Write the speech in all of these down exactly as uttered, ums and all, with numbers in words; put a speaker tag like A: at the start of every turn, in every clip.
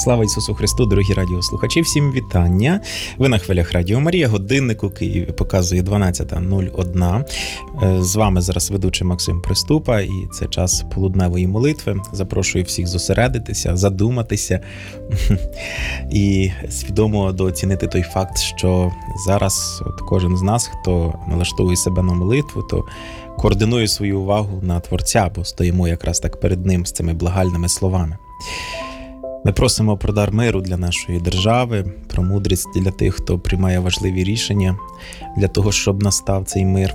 A: Слава Ісусу Христу, дорогі радіослухачі, всім вітання. Ви на хвилях Радіо Марія, годинник у Києві показує дванадцята нуль одна. З вами зараз ведучий Максим Приступа, і це час полудневої молитви. Запрошую всіх зосередитися, задуматися і свідомо дооцінити той факт, що зараз от кожен з нас, хто налаштовує себе на молитву, то координує свою увагу на Творця, бо стоїмо якраз так перед Ним з цими благальними словами. Ми просимо про дар миру для нашої держави, про мудрість для тих, хто приймає важливі рішення, для того, щоб настав цей мир.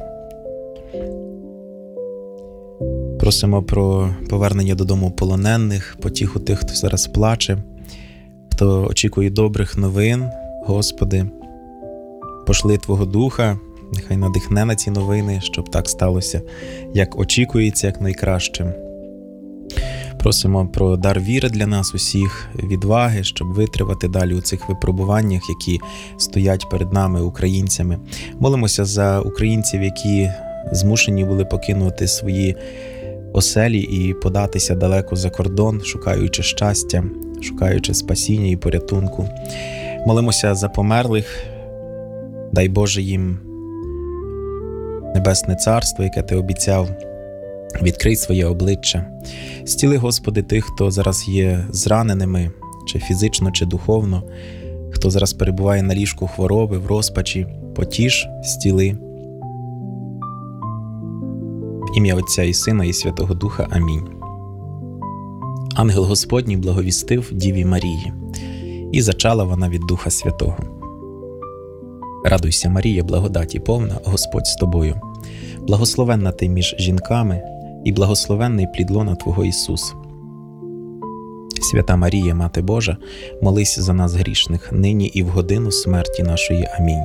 A: Просимо про повернення додому полонених, потіху тих, хто зараз плаче, хто очікує добрих новин. Господи, пошли Твого Духа, нехай надихне на ці новини, щоб так сталося, як очікується, як найкраще. Просимо про дар віри для нас усіх, відваги, щоб витривати далі у цих випробуваннях, які стоять перед нами, українцями. Молимося за українців, які змушені були покинути свої оселі і податися далеко за кордон, шукаючи щастя, шукаючи спасіння і порятунку. Молимося за померлих, дай Боже їм Небесне Царство, яке Ти обіцяв. Відкрий своє обличчя. Зціли, Господи, тих, хто зараз є зраненими, чи фізично, чи духовно, хто зараз перебуває на ліжку хвороби, в розпачі, потіш, зціли. В ім'я Отця і Сина, і Святого Духа. Амінь. Ангел Господній благовістив Діві Марії, і зачала вона від Духа Святого. Радуйся, Марія, благодаті повна, Господь з тобою. Благословенна ти між жінками, і благословенний плід лона Твого Ісус. Свята Марія, Мати Божа, молись за нас грішних, нині і в годину смерті нашої. Амінь.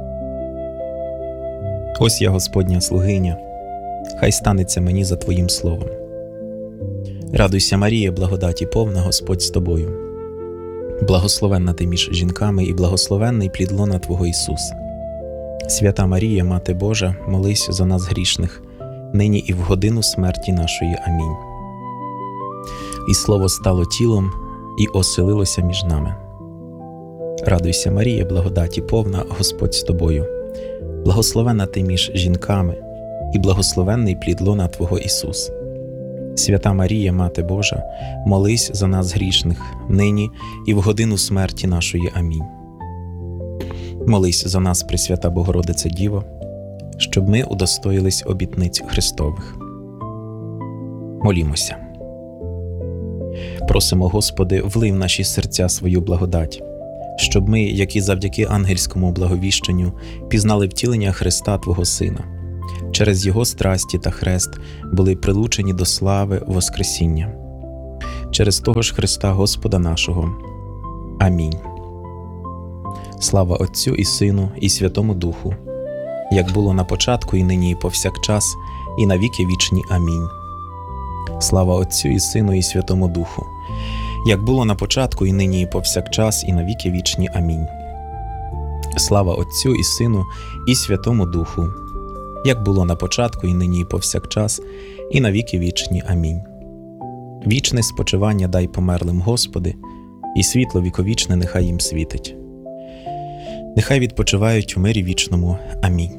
A: Ось я, Господня слугиня, хай станеться мені за Твоїм словом. Радуйся, Марія, благодаті повна, Господь з тобою. Благословенна ти між жінками, і благословенний плід лона Твого Ісус. Свята Марія, Мати Божа, молись за нас грішних, нині і в годину смерті нашої. Амінь. І Слово стало тілом і оселилося між нами. Радуйся, Марія, благодаті повна, Господь з тобою. Благословенна ти між жінками, і благословенний плід лона Твого Ісус. Свята Марія, Мати Божа, молись за нас грішних, нині і в годину смерті нашої. Амінь. Молись за нас, Пресвята Богородице Діво, щоб ми удостоїлись обітниць Христових. Молімося. Просимо, Господи, влий в наші серця свою благодать, щоб ми, як і завдяки ангельському благовіщенню, пізнали втілення Христа Твого Сина, через Його страсті та хрест були прилучені до слави Воскресіння. Через того ж Христа Господа нашого. Амінь. Слава Отцю і Сину, і Святому Духу, як було на початку, і нині, і повсякчас, і на віки вічні. Амінь. Слава Отцю і Сину, і Святому Духу, як було на початку, і нині, і повсякчас, і на віки вічні. Амінь. Слава Отцю і Сину, і Святому Духу, як було на початку, і нині, і повсякчас, і на віки вічні. Амінь. Вічне спочивання дай померлим, Господи, і світло віковічне нехай їм світить. Нехай відпочивають у мирі вічному. Амінь.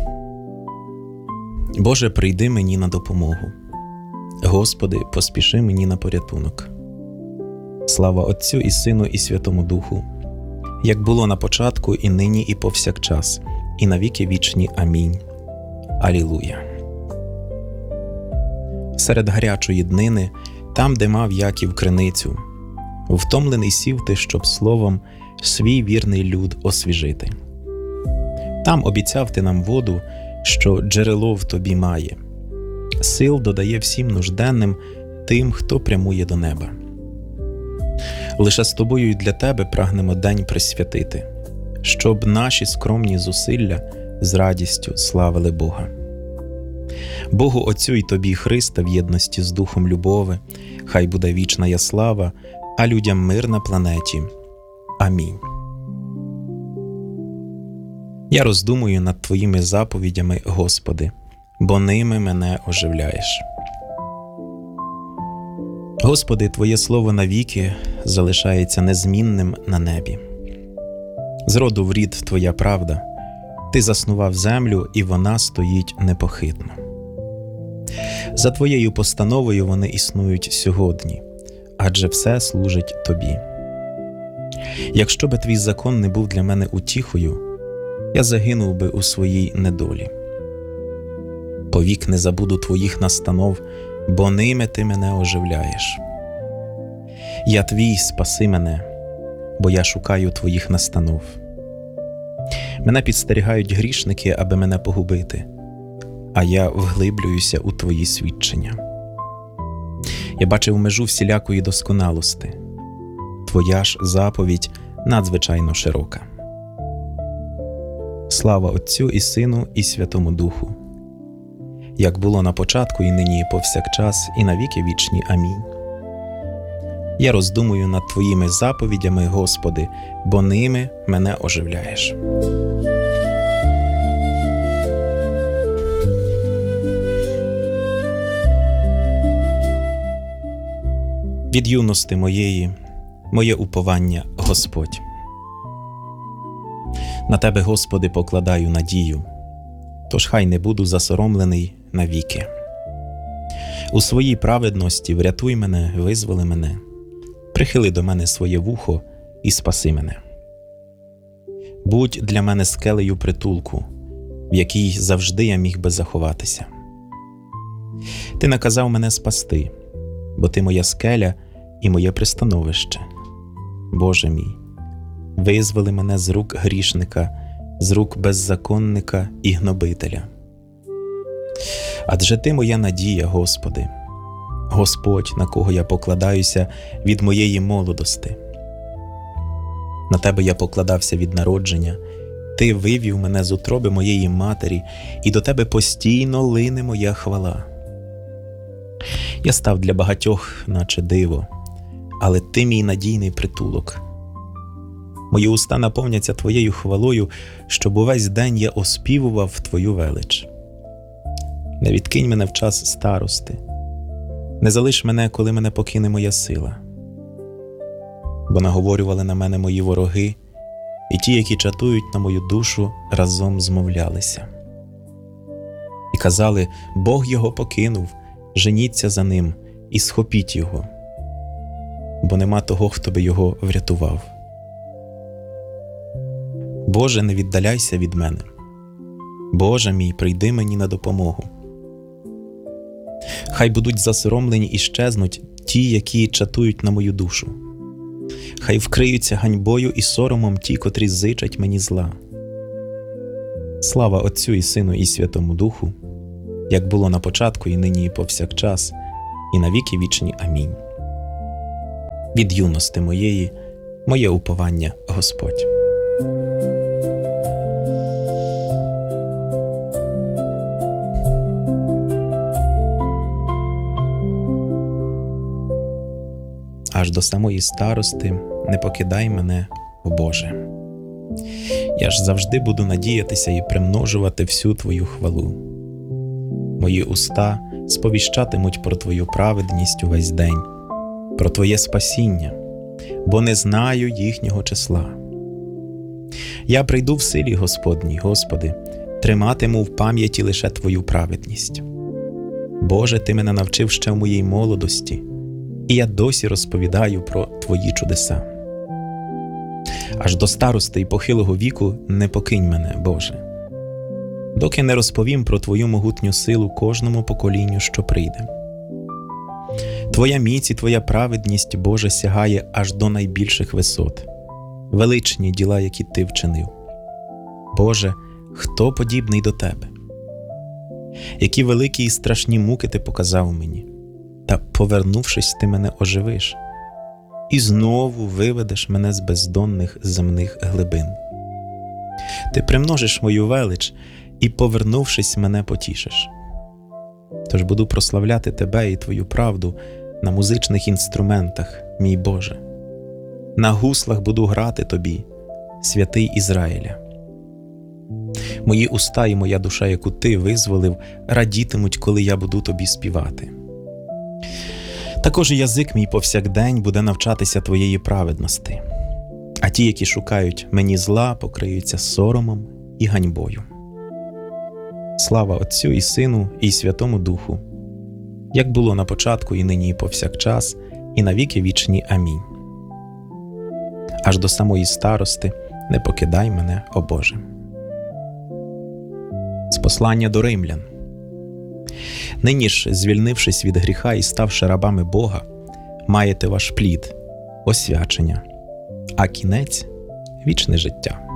A: Боже, прийди мені на допомогу. Господи, поспіши мені на порятунок. Слава Отцю і Сину, і Святому Духу, як було на початку, і нині, і повсякчас, і на віки вічні. Амінь. Алілуя. Серед гарячої днини, там, де мав Яків криницю, втомлений сів ти, щоб словом свій вірний люд освіжити. Там обіцяв ти нам воду, що джерело в тобі має. Сил додає всім нужденним, тим, хто прямує до неба. Лише з тобою і для тебе прагнемо день присвятити, щоб наші скромні зусилля з радістю славили Бога. Богу Отцю й тобі, Христа, в єдності з Духом любови, хай буде вічна я слава, а людям мир на планеті. Амінь. Я роздумую над Твоїми заповідями, Господи, бо ними мене оживляєш. Господи, Твоє слово навіки залишається незмінним на небі. З роду в рід Твоя правда, Ти заснував землю, і вона стоїть непохитно. За Твоєю постановою вони існують сьогодні, адже все служить Тобі. Якщо би Твій закон не був для мене утіхою, я загинув би у своїй недолі. Повік не забуду Твоїх настанов, бо ними Ти мене оживляєш. Я Твій, спаси мене, бо я шукаю Твоїх настанов. Мене підстерігають грішники, аби мене погубити, а я вглиблююся у Твої свідчення. Я бачив межу всілякої досконалости. Твоя ж заповідь надзвичайно широка. Слава Отцю і Сину і Святому Духу, як було на початку, і нині, і повсякчас, і на віки вічні. Амінь. Я роздумую над Твоїми заповідями, Господи, бо ними мене оживляєш. Від юності моєї моє уповання Господь. На Тебе, Господи, покладаю надію, тож хай не буду засоромлений навіки. У своїй праведності врятуй мене, визволи мене, прихили до мене своє вухо і спаси мене. Будь для мене скелею притулку, в якій завжди я міг би заховатися. Ти наказав мене спасти, бо Ти моя скеля і моє пристановище. Боже мій, визволи мене з рук грішника, з рук беззаконника і гнобителя. Адже Ти моя надія, Господи, Господь, на кого я покладаюся від моєї молодости. На Тебе я покладався від народження, Ти вивів мене з утроби моєї матері, і до Тебе постійно лине моя хвала. Я став для багатьох, наче диво, але Ти мій надійний притулок. Мої уста наповняться Твоєю хвалою, щоб увесь день я оспівував Твою велич. Не відкинь мене в час старости, не залиш мене, коли мене покине моя сила. Бо наговорювали на мене мої вороги, і ті, які чатують на мою душу, разом змовлялися. І казали: Бог його покинув, женіться за ним і схопіть його, бо нема того, хто би його врятував. Боже, не віддаляйся від мене. Боже мій, прийди мені на допомогу. Хай будуть засоромлені і щезнуть ті, які чатують на мою душу. Хай вкриються ганьбою і соромом ті, котрі зичать мені зла. Слава Отцю і Сину і Святому Духу, як було на початку, і нині, і повсякчас, і на віки вічні. Амінь. Від юності моєї моє уповання Господь. Аж до самої старости не покидай мене, о Боже. Я ж завжди буду надіятися і примножувати всю Твою хвалу. Мої уста сповіщатимуть про Твою праведність увесь день, про Твоє спасіння, бо не знаю їхнього числа. Я прийду в силі Господній, Господи, триматиму в пам'яті лише Твою праведність. Боже, Ти мене навчив ще в моїй молодості, і я досі розповідаю про Твої чудеса. Аж до старости й похилого віку не покинь мене, Боже, доки не розповім про Твою могутню силу кожному поколінню, що прийде. Твоя міць і Твоя праведність, Боже, сягає аж до найбільших висот, величні діла, які Ти вчинив. Боже, хто подібний до Тебе? Які великі і страшні муки Ти показав мені, та, повернувшись, Ти мене оживиш, і знову виведеш мене з бездонних земних глибин. Ти примножиш мою велич, і, повернувшись, мене потішиш. Тож буду прославляти Тебе і Твою правду на музичних інструментах, мій Боже. На гуслах буду грати Тобі, святий Ізраїля. Мої уста і моя душа, яку Ти визволив, радітимуть, коли я буду Тобі співати. Також і язик мій повсякдень буде навчатися твоєї праведності, а ті, які шукають мені зла, покриються соромом і ганьбою. Слава Отцю і Сину, і Святому Духу, як було на початку, і нині, і повсякчас, і на віки вічні. Амінь. Аж до самої старости не покидай мене, о Боже. З послання до римлян. Нині ж, звільнившись від гріха і ставши рабами Бога, маєте ваш плід – освячення, а кінець – вічне життя.